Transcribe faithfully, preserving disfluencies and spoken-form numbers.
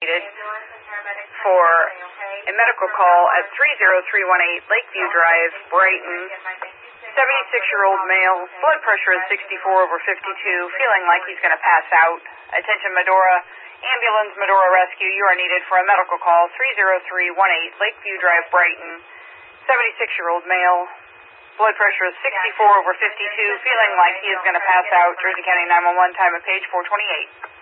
needed for a medical call at three zero three one eight Lakeview Drive, Brighton. seventy-six-year-old male, blood pressure is sixty-four over fifty-two, feeling like he's going to pass out. Attention Medora, ambulance Medora Rescue, you are needed for a medical call, three zero three one eight Lakeview Drive, Brighton. seventy-six-year-old male, blood pressure is sixty-four over fifty-two, feeling like he is going to pass out. Jersey County nine one one, time of page four twenty-eight.